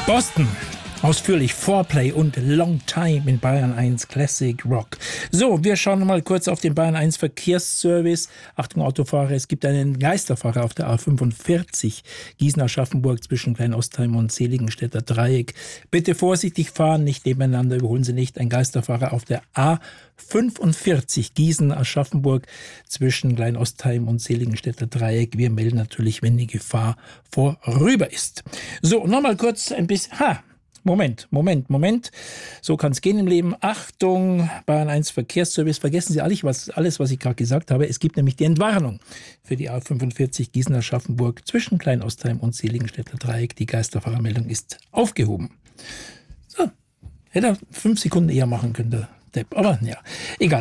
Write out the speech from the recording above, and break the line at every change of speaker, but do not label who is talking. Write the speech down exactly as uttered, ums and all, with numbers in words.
Boston. Ausführlich Foreplay und Long Time in Bayern eins Classic Rock. So, wir schauen mal kurz auf den Bayern eins Verkehrsservice. Achtung Autofahrer, es gibt einen Geisterfahrer auf der A fünfundvierzig Gießen-Aschaffenburg zwischen Kleinostheim und Seligenstädter Dreieck. Bitte vorsichtig fahren, nicht nebeneinander, überholen Sie nicht. Ein Geisterfahrer auf der A fünfundvierzig Gießen-Aschaffenburg zwischen Kleinostheim und Seligenstädter Dreieck. Wir melden natürlich, wenn die Gefahr vorüber ist. So, nochmal kurz ein bisschen... Ha! Moment, Moment, Moment. So kann es gehen im Leben. Achtung, Bayern eins Verkehrsservice. Vergessen Sie alles, was, alles, was ich gerade gesagt habe. Es gibt nämlich die Entwarnung für die A fünfundvierzig Gießen-Aschaffenburg zwischen Kleinostheim und Seligenstädter Dreieck. Die Geisterfahrermeldung ist aufgehoben. So, hätte er fünf Sekunden eher machen können, der Depp. Aber ja, egal.